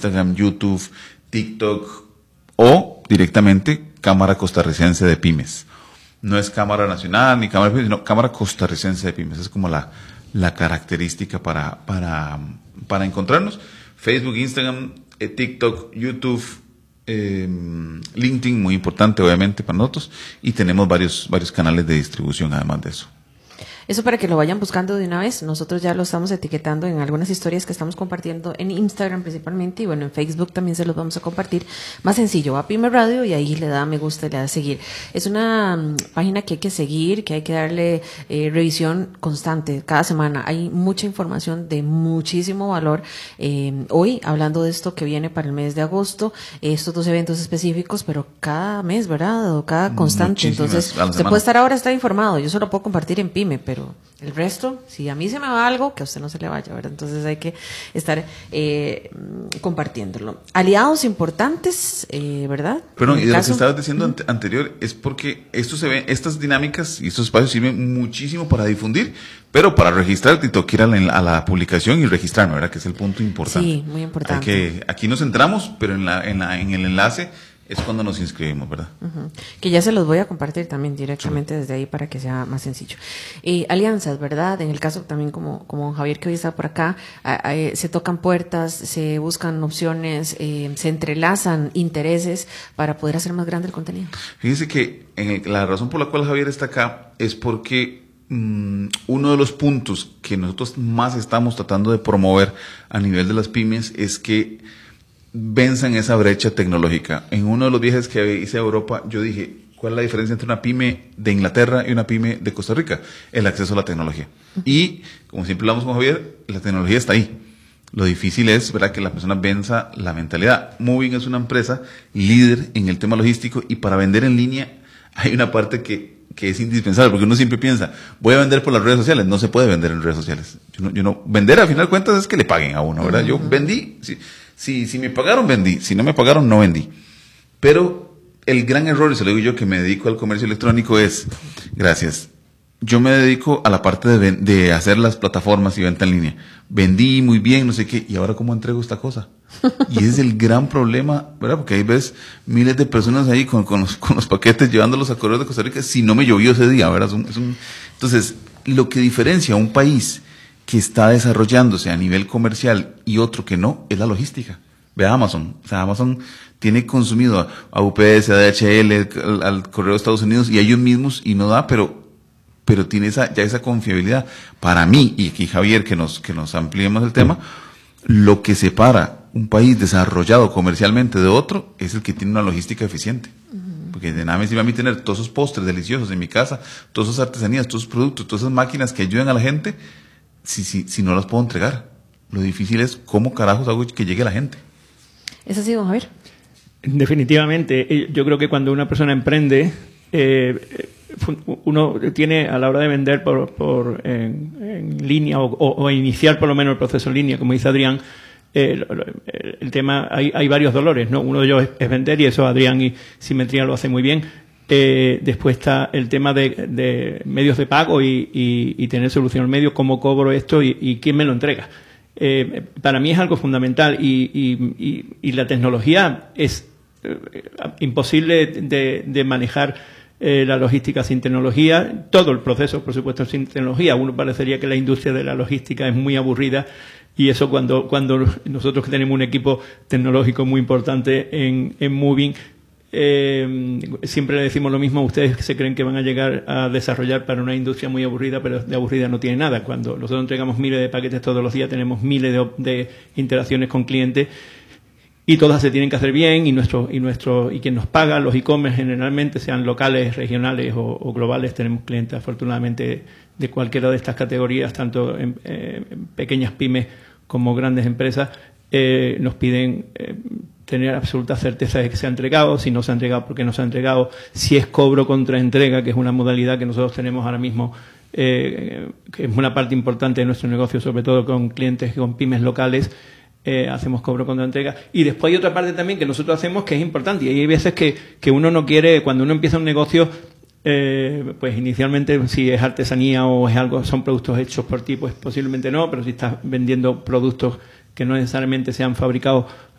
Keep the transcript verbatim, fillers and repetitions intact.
Instagram, YouTube, TikTok o directamente Cámara Costarricense de Pymes. No es Cámara Nacional ni Cámara de Pymes, sino Cámara Costarricense de Pymes. Es como la, la característica para, para, para encontrarnos. Facebook, Instagram, eh, TikTok, YouTube, eh, LinkedIn, muy importante obviamente para nosotros. Y tenemos varios, varios canales de distribución además de eso. Eso para que lo vayan buscando de una vez. Nosotros ya lo estamos etiquetando en algunas historias que estamos compartiendo en Instagram principalmente y bueno, en Facebook también se los vamos a compartir. Más sencillo, va a Pyme Radio y ahí le da me gusta y le da seguir. Es una um, página que hay que seguir, que hay que darle eh, revisión constante cada semana. Hay mucha información de muchísimo valor. Eh, hoy, hablando de esto que viene para el mes de agosto, eh, estos dos eventos específicos, pero cada mes, ¿verdad? O cada constante. Entonces, se puede estar ahora, está informado. Yo solo puedo compartir en Pyme, pero el resto, si a mí se me va algo, que a usted no se le vaya, ¿verdad? Entonces hay que estar eh, compartiéndolo. Aliados importantes, eh, ¿verdad? Pero y de caso, lo que estabas diciendo uh-huh. anterior es porque esto se ve, estas dinámicas y estos espacios sirven muchísimo para difundir, pero para registrar te tengo que ir a la, a la publicación y registrarme, ¿verdad? Que es el punto importante. Sí, muy importante. Hay que, aquí nos centramos, pero en, la, en, la, en el enlace es cuando nos inscribimos, ¿verdad? Uh-huh. Que ya se los voy a compartir también directamente sí. desde ahí para que sea más sencillo. Eh, alianzas, ¿verdad? En el caso también como, como don Javier que hoy está por acá, a, a, se tocan puertas, se buscan opciones, eh, se entrelazan intereses para poder hacer más grande el contenido. Fíjense que en el, la razón por la cual Javier está acá es porque mmm, uno de los puntos que nosotros más estamos tratando de promover a nivel de las pymes es que venzan esa brecha tecnológica. En uno de los viajes que hice a Europa, yo dije, ¿cuál es la diferencia entre una pyme de Inglaterra y una pyme de Costa Rica? El acceso a la tecnología. Y, como siempre hablamos con Javier, la tecnología está ahí. Lo difícil es, ¿verdad?, que la persona venza la mentalidad. Moving es una empresa líder en el tema logístico y para vender en línea hay una parte que, que es indispensable, porque uno siempre piensa, voy a vender por las redes sociales. No se puede vender en redes sociales. Yo no, yo no, vender, al final de cuentas, es que le paguen a uno, ¿verdad? Uh-huh. Yo vendí... Sí, Si, si me pagaron, vendí. Si no me pagaron, no vendí. Pero el gran error, y se lo digo yo que me dedico al comercio electrónico, es, gracias, yo me dedico a la parte de, de hacer las plataformas y venta en línea. Vendí muy bien, no sé qué, y ahora ¿cómo entrego esta cosa? Y ese es el gran problema, ¿verdad? Porque ahí ves miles de personas ahí con, con, los, con los paquetes llevándolos a Correos de Costa Rica si no me llovió ese día, ¿verdad? Es un, es un, entonces, lo que diferencia a un país que está desarrollándose a nivel comercial y otro que no, es la logística. Ve a Amazon. O sea, Amazon tiene consumido a, a U P S, a D H L, al, al Correo de Estados Unidos y a ellos mismos y no da, pero, pero tiene esa, ya esa confiabilidad. Para mí, y aquí Javier, que nos, que nos ampliemos el tema, lo que separa un país desarrollado comercialmente de otro es el que tiene una logística eficiente. Porque de nada me sirve a mí tener todos esos postres deliciosos en mi casa, todas esas artesanías, todos esos productos, todas esas máquinas que ayuden a la gente, Si, si, si no las puedo entregar. Lo difícil es cómo carajos hago que llegue la gente. ¿Es así, don Javier? Definitivamente. Yo creo que cuando una persona emprende, eh, uno tiene a la hora de vender por, por en, en línea o, o, o iniciar por lo menos el proceso en línea, como dice Adrián, eh, el, el tema, hay, hay varios dolores, ¿no? Uno de ellos es, es vender y eso Adrián y Simetría lo hace muy bien. Eh, después está el tema de, de medios de pago y, y, y tener solución al medio, cómo cobro esto y, y quién me lo entrega. Eh, para mí es algo fundamental y, y, y, y la tecnología es eh, imposible de, de manejar eh, la logística sin tecnología. Todo el proceso, por supuesto, sin tecnología. Uno parecería que la industria de la logística es muy aburrida y eso cuando, cuando nosotros que tenemos un equipo tecnológico muy importante en, en Moving, Eh, siempre le decimos lo mismo a ustedes que se creen que van a llegar a desarrollar para una industria muy aburrida, pero de aburrida no tiene nada. Cuando nosotros entregamos miles de paquetes todos los días, tenemos miles de, de interacciones con clientes y todas se tienen que hacer bien y nuestro y nuestro y quien nos paga, los e-commerce generalmente, sean locales, regionales o, o globales, tenemos clientes afortunadamente de cualquiera de estas categorías, tanto en, eh, en pequeñas pymes como grandes empresas, eh, nos piden eh, tener absoluta certeza de que se ha entregado, si no se ha entregado, por qué no se ha entregado, si es cobro contra entrega, que es una modalidad que nosotros tenemos ahora mismo, eh, que es una parte importante de nuestro negocio, sobre todo con clientes, con pymes locales, eh, hacemos cobro contra entrega. Y después hay otra parte también que nosotros hacemos que es importante, y hay veces que, que uno no quiere, cuando uno empieza un negocio, Eh, pues inicialmente si es artesanía o es algo, son productos hechos por ti, pues posiblemente no, pero si estás vendiendo productos que no necesariamente sean fabricados